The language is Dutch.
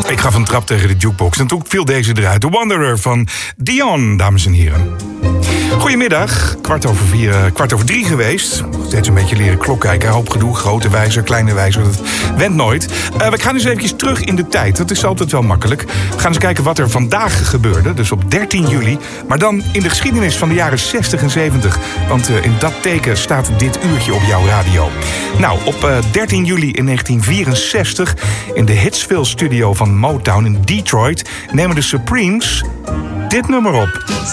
Ik gaf een trap tegen de jukebox en toen viel deze eruit. The Wanderer van Dion, dames en heren. Goedemiddag, 3:15 geweest. Steeds een beetje leren klok kijken. Hoop gedoe, grote wijzer, kleine wijzer, dat went nooit. We gaan eens eventjes terug in de tijd. Dat is altijd wel makkelijk. We gaan eens kijken wat er vandaag gebeurde. Dus op 13 juli. Maar dan in de geschiedenis van de jaren 60 en 70. Want in dat teken staat dit uurtje op jouw radio. Nou, op 13 juli in 1964... in de Hitsville studio van Motown in Detroit... nemen de Supremes dit nummer op.